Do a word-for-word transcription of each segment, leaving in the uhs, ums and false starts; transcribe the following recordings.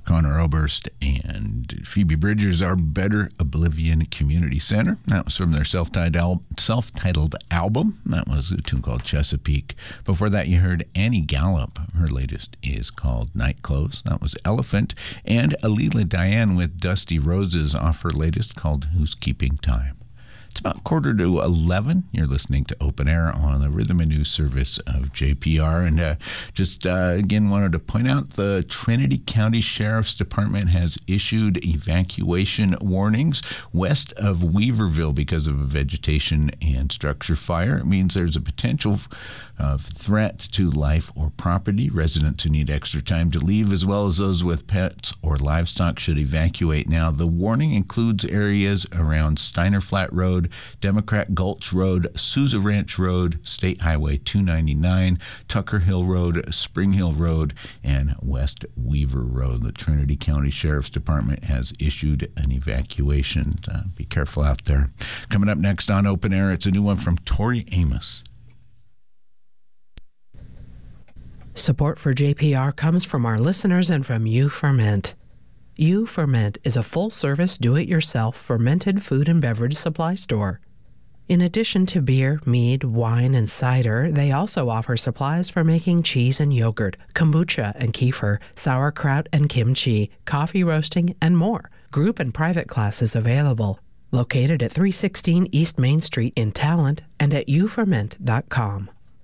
Connor Oberst and Phoebe Bridgers, Our Better Oblivion Community Center. That was from their self-titled, self-titled album. That was a tune called Chesapeake. Before that, you heard Annie Gallup. Her latest is called Night Clothes. That was Elephant. And Alila Diane with Dusty Roses off her latest called Who's Keeping Time. It's about quarter to eleven. You're listening to Open Air on the Rhythm and News service of J P R. And uh, just uh, again wanted to point out the Trinity County Sheriff's Department has issued evacuation warnings west of Weaverville because of a vegetation and structure fire. It means there's a potential of threat to life or property. Residents who need extra time to leave, as well as those with pets or livestock, should evacuate now. The warning includes areas around Steiner Flat Road, Democrat Gulch Road, Sousa Ranch Road, State Highway two ninety-nine, Tucker Hill Road, Spring Hill Road, and West Weaver Road. The Trinity County Sheriff's Department has issued an evacuation. Uh, be careful out there. Coming up next on Open Air, it's a new one from Tori Amos. Support for J P R comes from our listeners and from You Ferment. You Ferment is a full-service, do-it-yourself fermented food and beverage supply store. In addition to beer, mead, wine, and cider, they also offer supplies for making cheese and yogurt, kombucha and kefir, sauerkraut and kimchi, coffee roasting, and more. Group and private classes available. Located at three sixteen East Main Street in Talent and at you ferment dot com.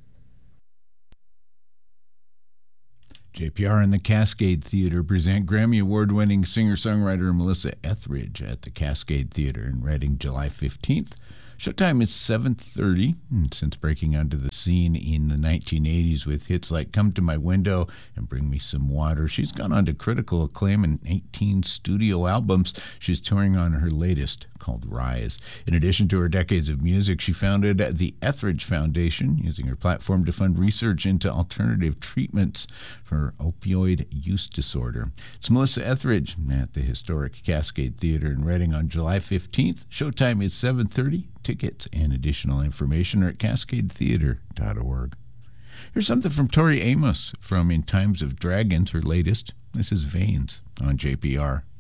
J P R and the Cascade Theater present Grammy Award-winning singer-songwriter Melissa Etheridge at the Cascade Theater in Reading, July fifteenth. Showtime is seven thirty, and since breaking onto the scene in the nineteen eighties with hits like Come to My Window and Bring Me Some Water, she's gone on to critical acclaim in eighteen studio albums. She's touring on her latest, called Rise. In addition to her decades of music, she founded the Etheridge Foundation, using her platform to fund research into alternative treatments for opioid use disorder. It's Melissa Etheridge at the historic Cascade Theater in Reading on July fifteenth. Showtime is seven thirty. Tickets and additional information are at cascade theater dot org. Here's something from Tori Amos from In Times of Dragons, her latest. This is Veins on J P R.